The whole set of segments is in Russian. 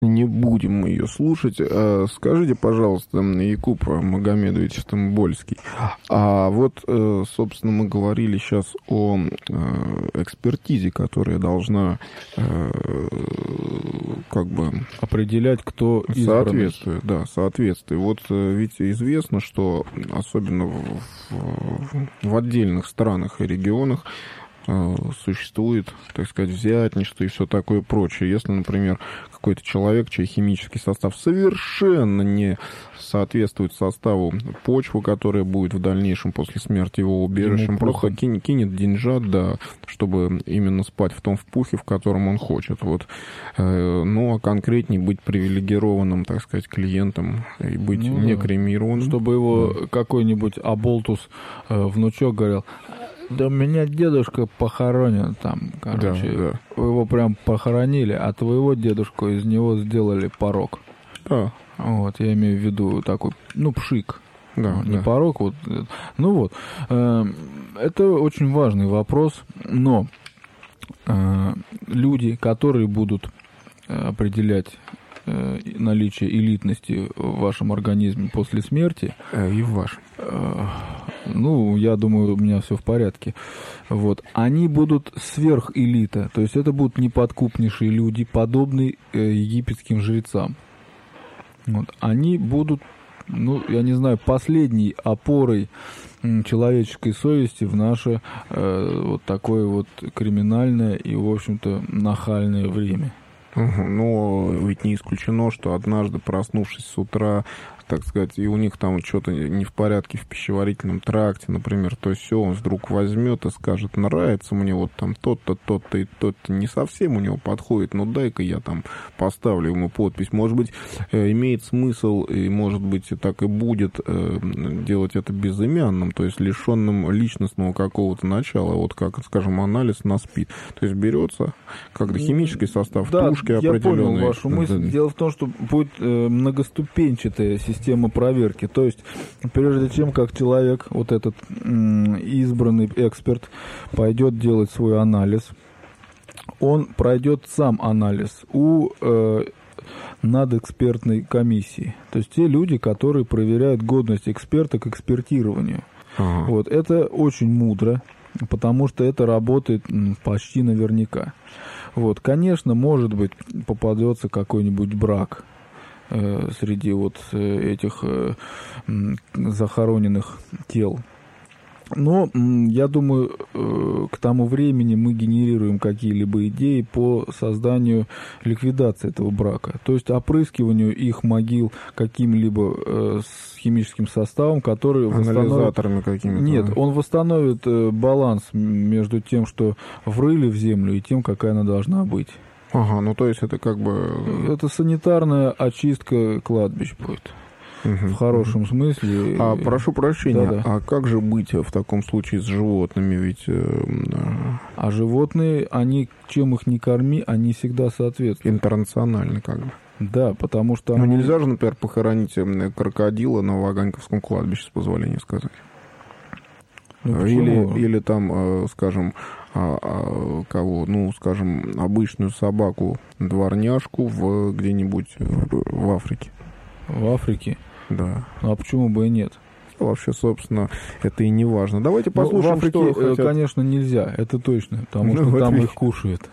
Не будем мы ее слушать. Скажите, пожалуйста, Якуб Магомедович Стамбольский, а вот, собственно, мы говорили сейчас о экспертизе, которая должна как бы определять, кто избранный. Соответствие. Вот ведь известно, что особенно в отдельных странах и регионах существует, так сказать, взятничество и все такое прочее. Если, например, какой-то человек, чей химический состав совершенно не соответствует составу почвы, которая будет в дальнейшем после смерти его убежищем, просто кинет деньжат, да, чтобы именно спать в том впухе, в котором он хочет. Вот. Ну, а конкретнее быть привилегированным, так сказать, клиентом и быть не кремированным. Чтобы его какой-нибудь оболтус внучок говорил: да меня дедушка похоронен там, короче. Его прям похоронили, а твоего дедушку из него сделали порок. Да. Вот, я имею в виду такой, пшик. Да, не порок, вот. Ну вот, это очень важный вопрос, но люди, которые будут определять наличие элитности в вашем организме после смерти. И в вашем. Я думаю, у меня все в порядке. Вот. Они будут сверхэлита. То есть это будут неподкупнейшие люди, подобные египетским жрецам. Вот. Они будут, я не знаю, последней опорой человеческой совести в наше вот такое вот криминальное и, в общем-то, нахальное время. Но ведь не исключено, что однажды, проснувшись с утра, так сказать, и у них там что-то не в порядке в пищеварительном тракте, например, то есть все, он вдруг возьмет и скажет: нравится мне вот там тот-то, тот-то и тот-то, не совсем у него подходит, но дай-ка я там поставлю ему подпись. Может быть, имеет смысл, и может быть, так и будет делать это безымянным, то есть лишенным личностного какого-то начала, вот как, скажем, анализ на СПИД. То есть берется как-то химический состав тушки определенной. Я понял вашу мысль. Дело в том, что будет многоступенчатая система проверки. То есть, прежде чем как человек, вот этот избранный эксперт, пойдет делать свой анализ, он пройдет сам анализ у надэкспертной комиссии. То есть те люди, которые проверяют годность эксперта к экспертированию. Вот. Это очень мудро, потому что это работает почти наверняка. Вот. Конечно, может быть, попадется какой-нибудь брак среди вот этих захороненных тел. Но я думаю, к тому времени мы генерируем какие-либо идеи по созданию ликвидации этого брака. То есть опрыскиванию их могил каким-либо химическим составом, который анализаторами какими-то. Нет, он восстановит баланс между тем, что врыли в землю, и тем, какая она должна быть. То есть это как бы... Это санитарная очистка кладбищ будет. В хорошем смысле. Прошу прощения, а как же быть в таком случае с животными? Ведь... А животные, они, чем их не корми, они всегда соответствуют. Интернационально как бы. Да, потому что... нельзя же, например, похоронить крокодила на Ваганьковском кладбище, с позволения сказать. Или там, скажем, скажем, обычную собаку, дворняжку где-нибудь в Африке. В Африке? Да. А почему бы и нет? Вообще, собственно, это и не важно. Давайте послушаем, в Африке, что хотят... конечно, нельзя, это точно, потому что там их кушают.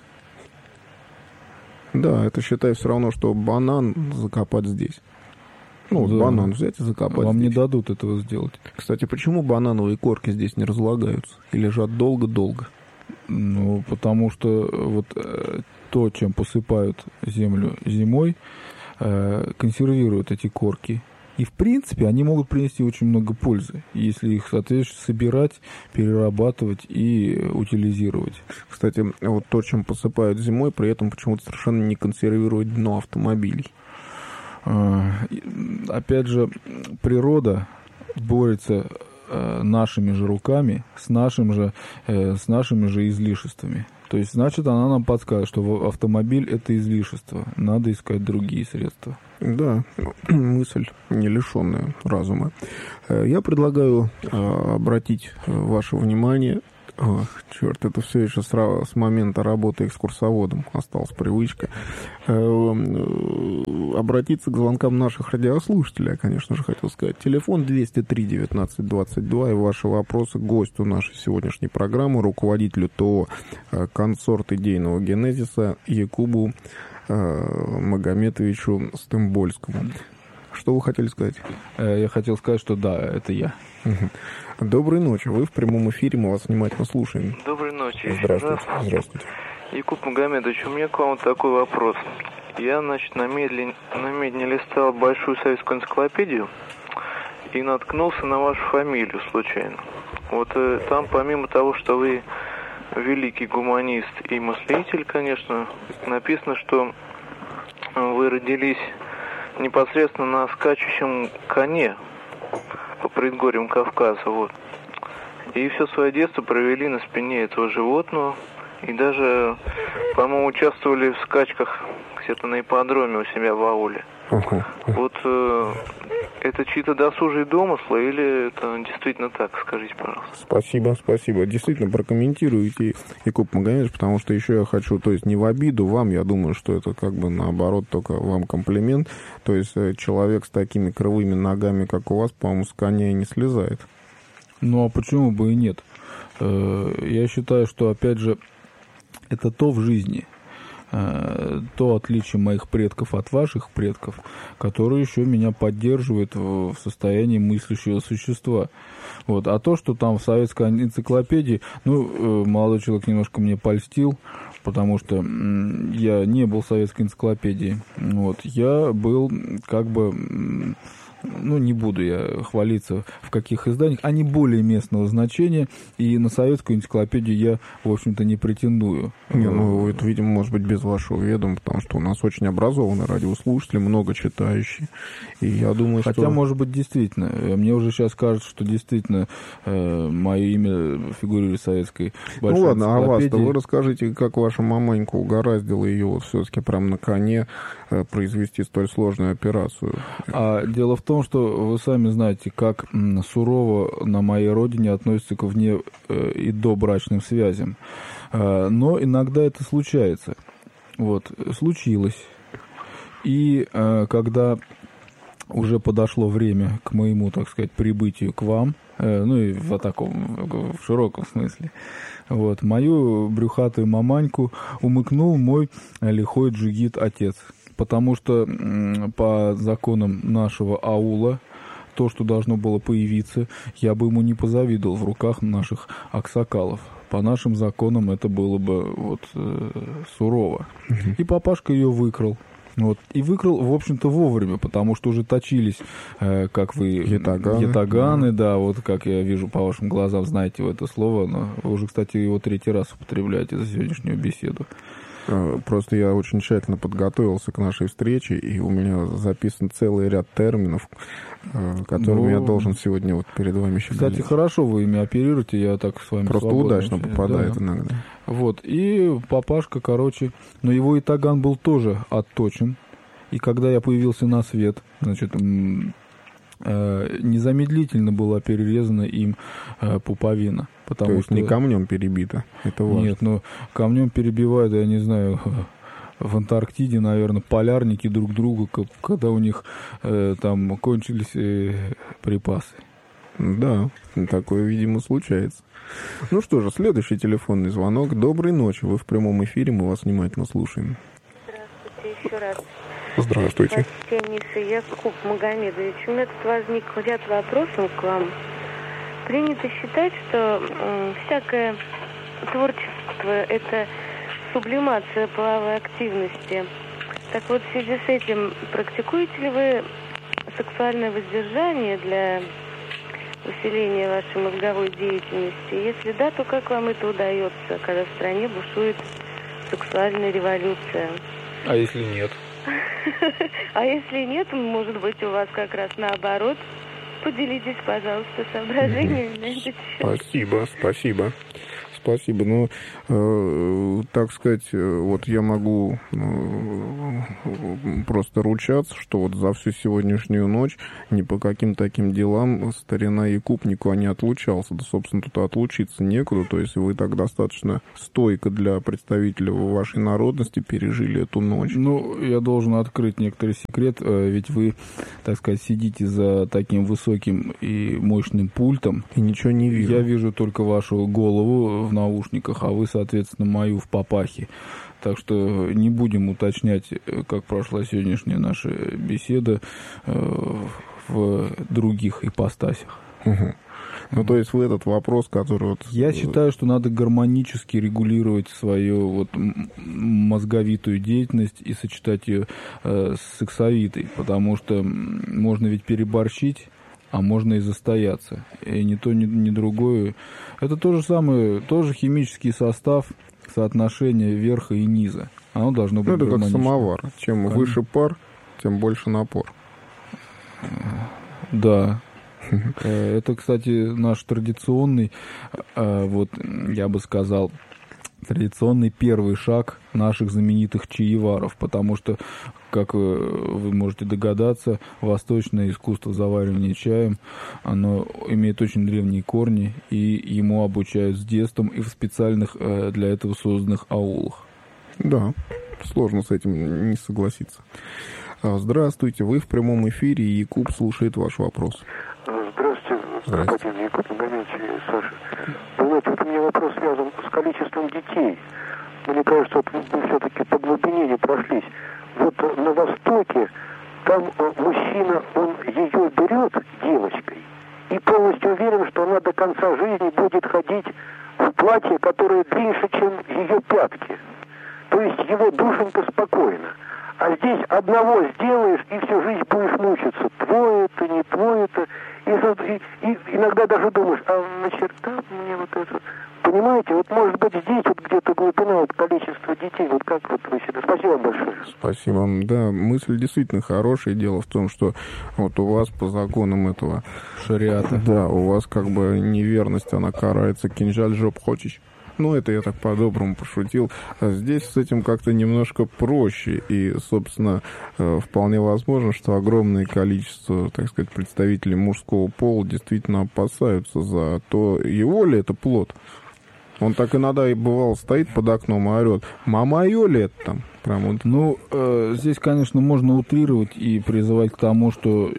Да, это, считай, все равно, что банан закопать здесь. Банан взять и закопать Вам здесь. не дадут этого сделать. Кстати, почему банановые корки здесь не разлагаются и лежат долго-долго? Потому что вот то, чем посыпают землю зимой, консервируют эти корки. И, в принципе, они могут принести очень много пользы, если их, соответственно, собирать, перерабатывать и утилизировать. Кстати, вот то, чем посыпают зимой, при этом почему-то совершенно не консервирует дно автомобилей. Опять же, природа борется нашими же руками с нашими же излишествами. То есть, значит, она нам подскажет, что автомобиль — это излишество. Надо искать другие средства. Да, мысль не лишенная разума. Я предлагаю обратить ваше внимание Ох, черт, это все еще с момента работы экскурсоводом осталась привычка. Обратиться к звонкам наших радиослушателей, я, конечно же, хотел сказать. Телефон 203-19-22, и ваши вопросы к гостю нашей сегодняшней программы, руководителю ТО «Консорт идейного генезиса» Якубу Магометовичу Стымбольскому. Что вы хотели сказать? Я хотел сказать, что да, это я. Доброй ночи. Вы в прямом эфире, мы вас внимательно слушаем. Доброй ночи. Здравствуйте. Здравствуйте. Якуб Магомедович, у меня к вам такой вопрос. Я, на медне листал большую советскую энциклопедию и наткнулся на вашу фамилию случайно. Вот там, помимо того, что вы великий гуманист и мыслитель, конечно, написано, что вы родились непосредственно на скачущем коне по предгорьям Кавказа, вот. И все свое детство провели на спине этого животного. И даже, по-моему, участвовали в скачках где-то на ипподроме у себя в ауле. Вот это чьи-то досужие домыслы или это действительно так? Скажите, пожалуйста. Спасибо. Действительно, прокомментируйте, Якуб Магомедович, потому что еще я хочу, то есть не в обиду вам, я думаю, что это как бы наоборот только вам комплимент. То есть человек с такими кривыми ногами, как у вас, по-моему, с коня и не слезает. Ну, а почему бы и нет? Я считаю, что, опять же, это то в жизни, то отличие моих предков от ваших предков, которое еще меня поддерживает в состоянии мыслящего существа. Вот. А то, что там в советской энциклопедии, молодой человек немножко мне польстил, потому что я не был в советской энциклопедии. Вот. Я был как бы... не буду я хвалиться, в каких изданиях, они более местного значения, и на советскую энциклопедию я, в общем-то, не претендую. Это, видимо, может быть, без вашего ведома, потому что у нас очень образованные радиослушатели, много читающие, и я думаю, Хотя, может быть, действительно, мне уже сейчас кажется, что действительно мое имя фигурирует в советской большой энциклопедии. А вас-то вы расскажите, как ваша маманька угораздила ее вот все-таки прям на коне произвести столь сложную операцию? Дело в том, что вы сами знаете, как сурово на моей родине относятся к вне и добрачным связям. Но иногда это случается. Вот, случилось. И когда уже подошло время к моему, так сказать, прибытию к вам, и в широком смысле, вот, мою брюхатую маманьку умыкнул мой лихой джигит-отец. Потому что по законам нашего аула то, что должно было появиться, я бы ему не позавидовал в руках наших аксакалов. По нашим законам это было бы сурово. И папашка ее выкрал. Вот. И выкрал, в общем-то, вовремя, потому что уже точились, как вы... Ятаганы, да, вот как я вижу по вашим глазам, знаете вы это слово, но вы уже, кстати, его 3-й раз употребляете за сегодняшнюю беседу. Просто я очень тщательно подготовился к нашей встрече, и у меня записан целый ряд терминов, которыми я должен сегодня вот перед вами щеголять. Кстати, хорошо вы ими оперируете, я так с вами просто удачно попадает иногда. Вот, и папашка, но его ятаган был тоже отточен, и когда я появился на свет, незамедлительно была перерезана им пуповина. То есть не камнем перебито, это важно. Нет, камнем перебивают, я не знаю, в Антарктиде, наверное, полярники друг друга, когда у них там кончились припасы. Да, такое, видимо, случается. Ну что же, следующий телефонный звонок. Доброй ночи, вы в прямом эфире, мы вас внимательно слушаем. Здравствуйте еще раз. Здравствуйте. Почтеннейший Якуб Магомедович, у меня тут возник ряд вопросов к вам. Принято считать, что всякое творчество – это сублимация половой активности. Так вот, в связи с этим, практикуете ли вы сексуальное воздержание для усиления вашей мозговой деятельности? Если да, то как вам это удается, когда в стране бушует сексуальная революция? А если нет? А если нет, может быть, у вас как раз наоборот. Поделитесь, пожалуйста, соображениями на этот счет. Спасибо. Спасибо. Ну, так сказать, вот я могу просто ручаться, что вот за всю сегодняшнюю ночь ни по каким таким делам старина Якуб никуда не отлучался. Да, собственно, тут отлучиться некуда. То есть вы так достаточно стойко для представителя вашей народности пережили эту ночь. Ну, я должен открыть некоторый секрет, ведь вы, так сказать, сидите за таким высоким и мощным пультом. И ничего не вижу. Я вижу только вашу голову в наушниках, а вы, соответственно, мою в папахе. Так что не будем уточнять, как прошла сегодняшняя наша беседа в других ипостасях. Угу. Ну, то есть вы этот вопрос, который... Вот... Я считаю, что надо гармонически регулировать свою вот мозговитую деятельность и сочетать ее с сексовитой, потому что можно ведь переборщить, а можно и застояться. И ни то, ни другое. Это то же самое, тоже химический состав, соотношение верха и низа. Оно должно быть гармонично. Это как самовар. Чем выше пар, тем больше напор. Да. Это, кстати, наш традиционный, вот я бы сказал, традиционный первый шаг наших знаменитых чаеваров, потому что, как вы можете догадаться, восточное искусство заваривания чаем, оно имеет очень древние корни, и ему обучают с детства и в специальных для этого созданных аулах. Да, сложно с этим не согласиться. Здравствуйте, вы в прямом эфире, и Якуб слушает ваш вопрос. Здравствуйте, Якуб Магомедович и Саша. Вы знаете, вот у меня вопрос связан с количеством детей. Мне кажется, вот вы все-таки по глубине не прошлись. Вот на Востоке, там мужчина, он ее берет девочкой и полностью уверен, что она до конца жизни будет ходить в платье, которое длиннее, чем ее пятки. То есть его душенька спокойна. А здесь одного сделаешь, и всю жизнь будешь мучиться. Твой это, не твой это. И иногда даже думаешь, а на черта мне вот это... Понимаете, вот может быть здесь вот где-то глубина вот количества детей. Вот как вот вы себя... Спасибо вам большое. Спасибо. Да, мысль действительно хорошая. Дело в том, что вот у вас по законам этого... Шариата. Да, у вас как бы неверность, она карается. Кинжаль жоп хочешь. Ну, это я так по-доброму пошутил. А здесь с этим как-то немножко проще. И, собственно, вполне возможно, что огромное количество, так сказать, представителей мужского пола действительно опасаются за то, его ли это плод. Он так иногда и бывал, стоит под окном и орет: «Мама, моё ли это там?» Прям вот. Ну, здесь, конечно, можно утрировать и призывать к тому, что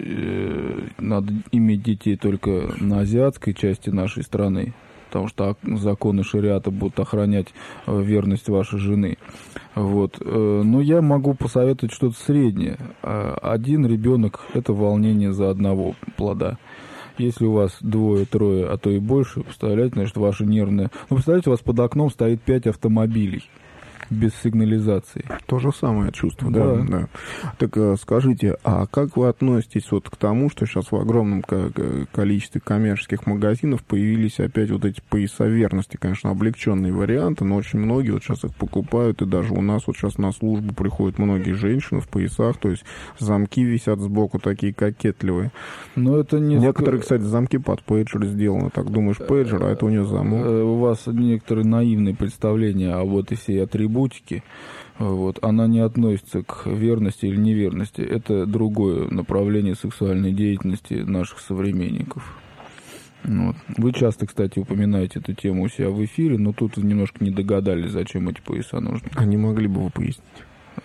надо иметь детей только на азиатской части нашей страны, потому что законы шариата будут охранять верность вашей жены. Вот. Но я могу посоветовать что-то среднее. Один ребенок – это волнение за одного плода. Если у вас двое, трое, а то и больше, представляете, значит, ваша нервная... Ну, представляете, у вас под окном стоит 5 автомобилей без сигнализации. То же самое чувство, да. Так скажите, а как вы относитесь вот к тому, что сейчас в огромном количестве коммерческих магазинов появились опять вот эти пояса верности, конечно, облегченные варианты, но очень многие вот сейчас их покупают, и даже у нас вот сейчас на службу приходят многие женщины в поясах, то есть замки висят сбоку такие кокетливые. Но это не... Некоторые, кстати, замки под пейджер сделаны, так думаешь, пейджер, а это у нее замок. У вас некоторые наивные представления о вот и всей атрибутике. Вот, она не относится к верности или неверности. Это другое направление сексуальной деятельности наших современников. Вот. Вы часто, кстати, упоминаете эту тему у себя в эфире, но тут немножко не догадались, зачем эти пояса нужны. А не могли бы вы пояснить?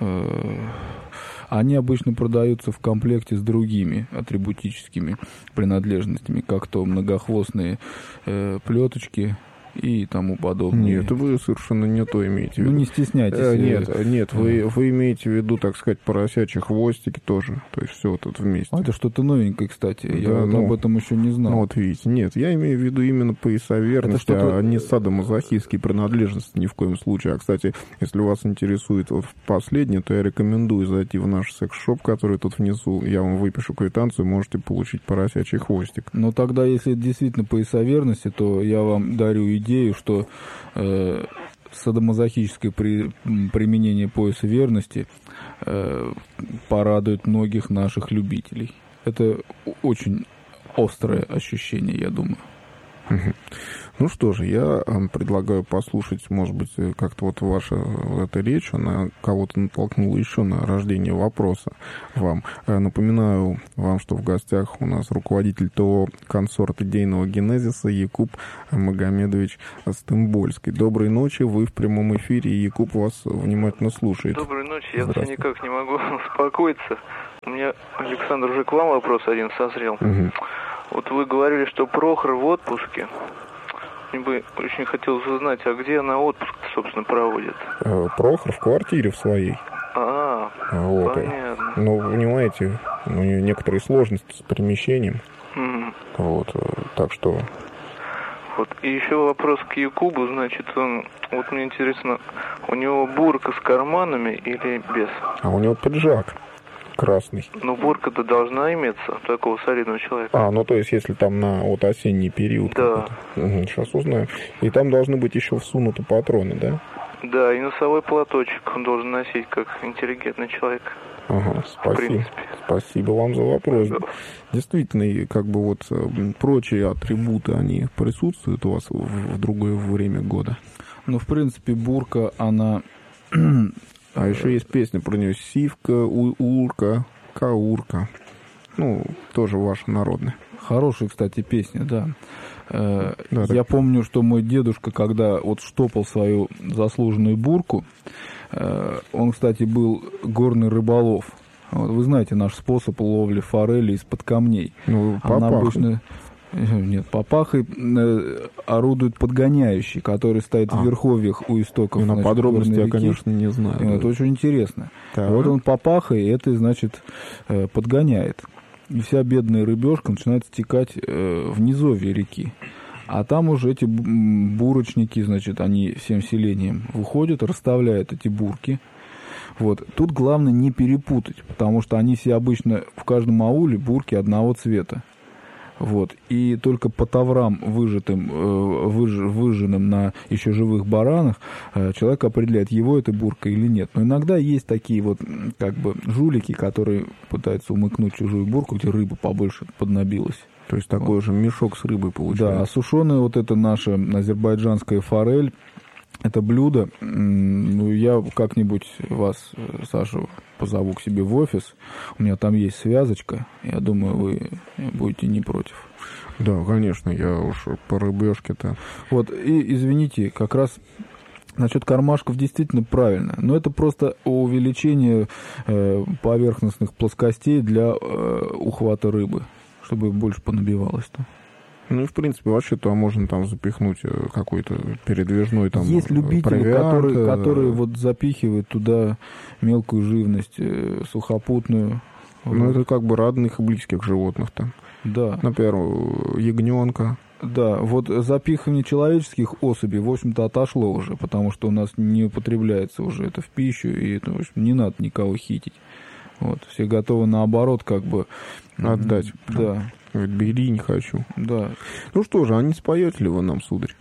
Они обычно продаются в комплекте с другими атрибутическими принадлежностями, как то многохвостные плеточки и тому подобное. Нет, вы совершенно не то имеете в виду. Ну, не стесняйтесь. Нет, вы имеете в виду, так сказать, поросячьи хвостики тоже. То есть все вот это вместе. Это что-то новенькое, кстати. Да, я об этом еще не знал. Ну, вот видите. Нет, я имею в виду именно пояса верности, а не садомазохистские принадлежности ни в коем случае. А, кстати, если вас интересует вот последнее, то я рекомендую зайти в наш секс-шоп, который тут внизу. Я вам выпишу квитанцию, можете получить поросячий хвостик. Но тогда, если это действительно пояса верности, то я вам дарю идею, что садомазохическое применение пояса верности порадует многих наших любителей. Это очень острое ощущение, я думаю. Ну что же, я предлагаю послушать, может быть, как-то вот ваша эта речь, она кого-то натолкнула еще на рождение вопроса вам. Напоминаю вам, что в гостях у нас руководитель ТО «Консорт идейного генезиса» Якуб Магомедович Стымбольский. Доброй ночи, вы в прямом эфире, и Якуб вас внимательно слушает. Доброй ночи, я все никак не могу успокоиться. У меня, Александр, уже к вам вопрос один созрел. Угу. Вот вы говорили, что Прохор в отпуске. Мне бы очень хотелось узнать, а где она отпуск, собственно, проводит? Прохор в квартире в своей. Вот. Понятно. Ну, понимаете, у нее некоторые сложности с перемещением. Вот, так что... Вот. И еще вопрос к Якубу, значит, вот мне интересно, у него бурка с карманами или без? А у него пиджак красный. Ну, бурка-то должна иметься, такого солидного человека. Ну то есть, если там на вот осенний период. Да. Сейчас узнаем. И там должны быть еще всунуты патроны, да? Да, и носовой платочек он должен носить, как интеллигентный человек. Ага, спасибо. Спасибо вам за вопрос. Да. Действительно, и как бы вот прочие атрибуты, они присутствуют у вас в другое время года? Ну, в принципе, бурка, она... А еще есть песня про нее «Сивка, урка, каурка». Ну, тоже ваша народная. Хорошая, кстати, песня, да. Я помню, что мой дедушка, когда вот штопал свою заслуженную бурку, он, кстати, был горный рыболов. Вот, вы знаете наш способ ловли форели из-под камней. Ну, она обычно... Нет, папахой орудует подгоняющий, который стоит в верховьях у истоков. На подробности я, конечно, не знаю. Это очень интересно. Вот он папахой, и это, значит, подгоняет. И вся бедная рыбешка начинает стекать в низовье реки. А там уже эти бурочники, значит, они всем селением выходят, расставляют эти бурки. Вот. Тут главное не перепутать, потому что они все обычно в каждом ауле бурки одного цвета. Вот. И только по таврам, выжженным на еще живых баранах, человек определяет, его это бурка или нет. Но иногда есть такие вот как бы жулики, которые пытаются умыкнуть чужую бурку, где рыба побольше поднабилась. То есть такой же мешок с рыбой получается. Да, а сушеная вот эта наша азербайджанская форель, это блюдо, ну, я как-нибудь вас, Сашу, позову к себе в офис. У меня там есть связочка. Я думаю, вы будете не против. Да, конечно, я уж по рыбешке-то. Вот, и извините, как раз насчет кармашков действительно правильно. Но это просто увеличение поверхностных плоскостей для ухвата рыбы, чтобы больше понабивалось-то. Ну и в принципе вообще-то можно там запихнуть какой-то передвижной там. Есть любители, которые вот запихивают туда мелкую живность, сухопутную. Ну это как бы родных и близких животных там. Да. Например, ягненка. Да, вот запихивание человеческих особей, в общем-то, отошло уже, потому что у нас не употребляется уже это в пищу, и это, в общем, не надо никого хитить. Вот, все готовы наоборот как бы отдать. Да. Бери, не хочу. Да. Ну что же, а не споете ли вы нам, сударь?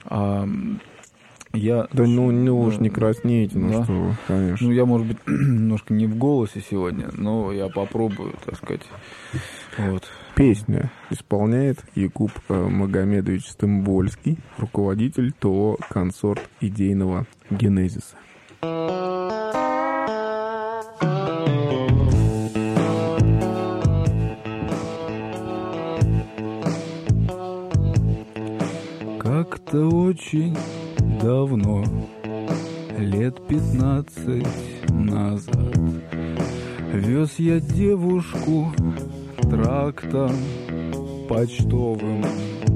Я... Да уж не краснеете, ну да. Что вы, конечно. Ну, я, может быть, немножко не в голосе сегодня, но я попробую, так сказать. Вот. Песня исполняет Якуб Магомедович Стымбольский, руководитель ТО «Консорт идейного генезиса». Как-то очень давно, лет 15 назад, вез я девушку трактом почтовым.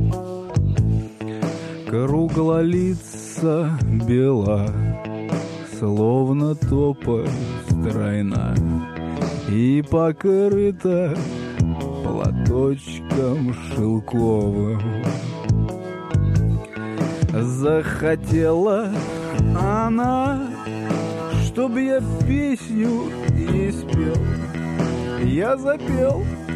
Круглолица бела, словно тополь стройна, и покрыта платочком шелковым. Захотела она, чтоб я песню ей спел. Я запел